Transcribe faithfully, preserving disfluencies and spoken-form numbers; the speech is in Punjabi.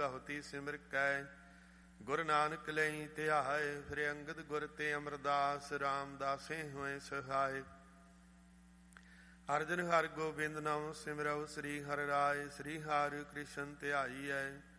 ਭਗਵਤੀ ਸਿਮਰ ਕੈ। ਗੁਰ ਨਾਨਕ ਲਈ ਧਿਆਏ, ਫਿਰ ਅੰਗਦ ਗੁਰ ਤੇ ਅਮਰਦਾਸ, ਰਾਮਦਾਸੇ ਹੋਏ ਸਹਾਏ। ਅਰਜਨ ਹਰਿ ਗੋਬਿੰਦ ਨਾਮ ਸਿਮਰਉ, ਸ੍ਰੀ ਹਰਿ ਰਾਏ। ਸ੍ਰੀ ਹਰਿ ਕ੍ਰਿਸ਼ਨ ਧਿਆਈਐ।